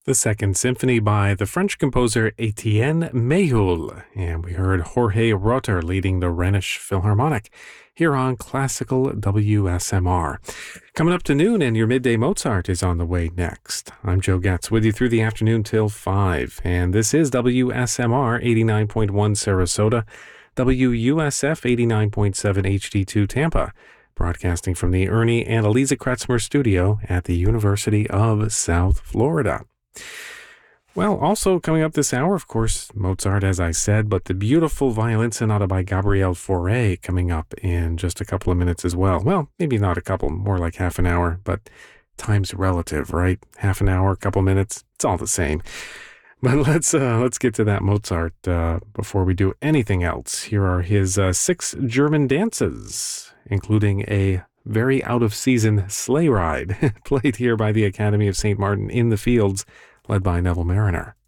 The Second Symphony by the French composer Etienne Méhul, and we heard Jorge Rotter leading the Rhenish Philharmonic here on Classical WSMR. Coming up to noon, and your Midday Mozart is on the way next. I'm Joe Getz with you through the afternoon till 5, and this is WSMR 89.1 Sarasota, WUSF 89.7 HD2 Tampa, broadcasting from the Ernie and Eliza Kretzmer studio at the University of South Florida. Well, also coming up this hour, of course, Mozart, as I said, but the beautiful violin sonata by Gabriel Fauré coming up in just a couple of minutes as well. Well, maybe not a couple, more like half an hour, but time's relative, right? Half an hour, a couple minutes, it's all the same. But let's get to that Mozart before we do anything else. Here are his 6 German dances, including a very out-of-season sleigh ride, played here by the Academy of St. Martin in the Fields, led by Neville Mariner.